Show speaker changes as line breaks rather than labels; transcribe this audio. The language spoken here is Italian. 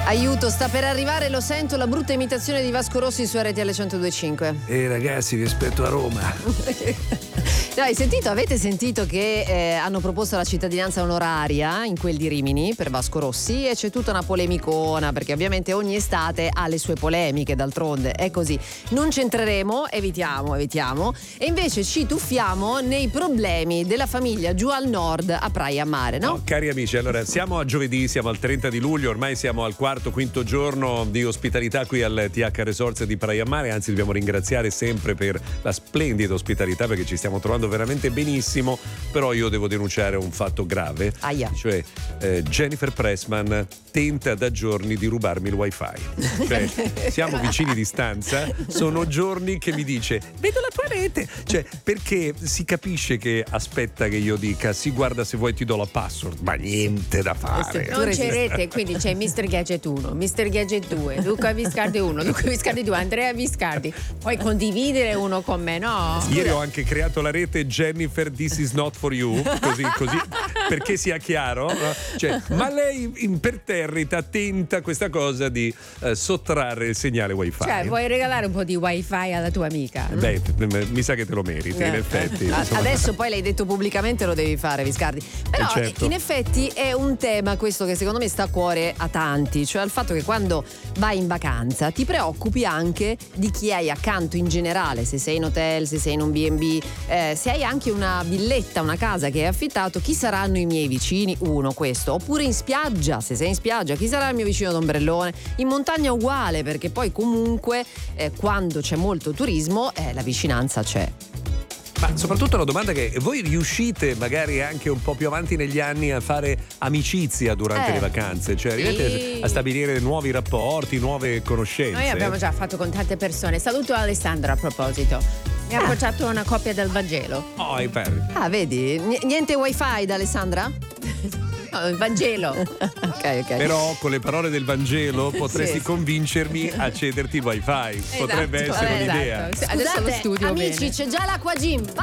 Aiuto, sta per arrivare, lo sento, la brutta imitazione di Vasco Rossi su RTL 102.5.
Ragazzi, vi aspetto a Roma.
No, avete sentito che hanno proposto la cittadinanza onoraria in quel di Rimini per Vasco Rossi, e c'è tutta una polemicona, perché ovviamente ogni estate ha le sue polemiche, d'altronde è così. Non c'entreremo, evitiamo, e invece ci tuffiamo nei problemi della famiglia giù al nord a Praia Mare, no?
No, cari amici, allora siamo a giovedì, siamo al 30 di luglio, ormai siamo al quinto giorno di ospitalità qui al TH Resorts di Praia Mare, anzi dobbiamo ringraziare sempre per la splendida ospitalità, perché ci stiamo trovando veramente benissimo. Però io devo denunciare un fatto grave.
Aia.
Cioè Jennifer Pressman tenta da giorni di rubarmi il wifi. Cioè, siamo vicini di stanza, sono giorni che mi dice vedo la tua rete, cioè, perché si capisce che aspetta che io dica sì, guarda, se vuoi ti do la password, ma niente da fare.
Non c'è rete, quindi c'è Mr. Gadget 1, Mr. Gadget 2, Luca Viscardi 1, Luca Viscardi 2, Andrea Viscardi. Puoi condividere uno con me, no?
Ieri ho anche creato la rete Jennifer This is not for you, così perché sia chiaro, no? Cioè, ma lei imperterrita tenta questa cosa di sottrarre il segnale wifi.
Cioè, vuoi regalare un po' di wifi alla tua amica?
Beh, mi sa che te lo meriti, in effetti. Insomma.
Adesso poi l'hai detto pubblicamente, lo devi fare, Viscardi. Però
certo.
In effetti è un tema questo che secondo me sta a cuore a tanti, cioè il fatto che quando vai in vacanza ti preoccupi anche di chi hai accanto in generale, se sei in hotel, se sei in un B&B, se hai anche una villetta, una casa che hai affittato, chi saranno i miei vicini? Uno, questo. Oppure in spiaggia, se sei in spiaggia, chi sarà il mio vicino d'ombrellone? In montagna uguale, perché poi comunque quando c'è molto turismo la vicinanza c'è.
Ma soprattutto la domanda che voi riuscite magari anche un po' più avanti negli anni a fare amicizia durante le vacanze, cioè arrivate a stabilire nuovi rapporti, nuove conoscenze.
Noi abbiamo già fatto con tante persone. Saluto Alessandra a proposito. Mi ha appoggiato una copia del Vangelo.
Vedi? Niente wifi da Alessandra?
No, il Vangelo.
Ok.
Però con le parole del Vangelo potresti convincermi a cederti il wifi. Potrebbe essere un'idea.
Esatto. Adesso lo
Scusate,
studio
amici,
bene.
c'è già l'acqua gym.